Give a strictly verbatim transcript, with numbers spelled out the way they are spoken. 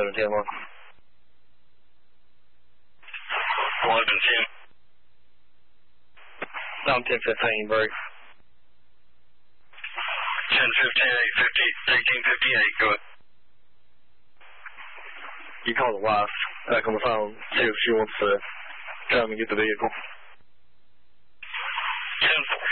eleven ten one. eleven ten. I'm ten fifteen, break. ten fifteen, eight fifty, eighteen fifty-eight, go ahead. You call the wife back on the phone, see if she wants to come and get the vehicle.